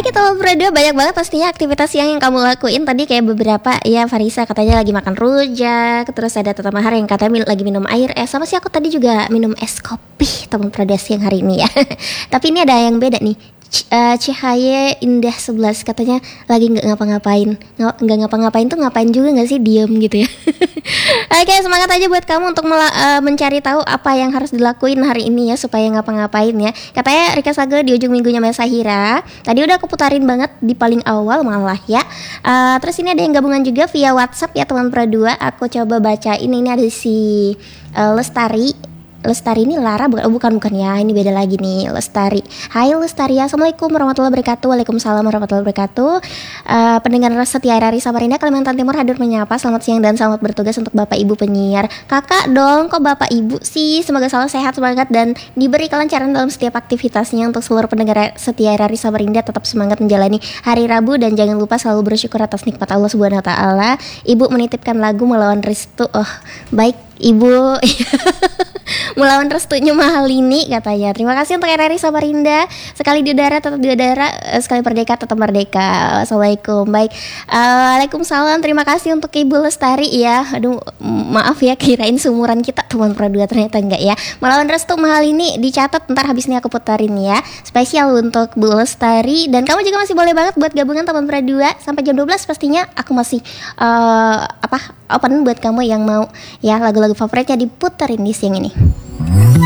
Oke, teman berdua, banyak banget pastinya aktivitas yang kamu lakuin tadi, kayak beberapa ya. Farisa katanya lagi makan rujak, terus ada Tata Mahar yang katanya lagi minum air es, sama sih aku tadi juga minum es kopi teman berdua siang hari ini ya. Tapi ini ada yang beda nih. Cihaye Indah 11 katanya lagi nggak ngapa-ngapain. Nggak ngapa-ngapain tuh ngapain juga nggak sih, diem gitu ya. Oke, semangat aja buat kamu untuk mencari tahu apa yang harus dilakuin hari ini ya, supaya ngapa-ngapain ya. Katanya Rika Saga di ujung minggunya Maya Sahira. Tadi udah aku putarin banget di paling awal malah ya. Terus ini ada yang gabungan juga via WhatsApp ya teman Pradua. Aku coba bacain, ini ada si Lestari ini Lara bukan ya, ini beda lagi nih. Lestari, hai Lestari, assalamualaikum warahmatullahi wabarakatuh. Waalaikumsalam warahmatullahi wabarakatuh. Pendengar setia RRI Samarinda Kalimantan Timur hadir menyapa. Selamat siang dan selamat bertugas untuk Bapak Ibu penyiar. Kakak dong, kok Bapak Ibu sih? Semoga selalu sehat, semangat dan diberi kelancaran dalam setiap aktivitasnya. Untuk seluruh pendengar setia RRI Samarinda tetap semangat menjalani hari Rabu dan jangan lupa selalu bersyukur atas nikmat Allah Subhanahu wa taala. Ibu menitipkan lagu Melawan Restu. Oh, baik Ibu. Melawan restunya Mahalini katanya. Terima kasih untuk RRI Samarinda. Sekali di udara tetap di udara, sekali merdeka tetap merdeka. Assalamualaikum. Baik. Waalaikumsalam. Terima kasih untuk Ibu Lestari ya. Aduh, maaf ya, kirain seumuran kita teman Pradua, ternyata enggak ya. Melawan restu Mahalini dicatat, ntar habis ini aku putarin ya. Spesial untuk Bu Lestari. Dan kamu juga masih boleh banget buat gabungan teman Pradua sampai jam 12 pastinya. Aku masih open buat kamu yang mau ya lagu-lagu favoritnya diputerin di siang ini.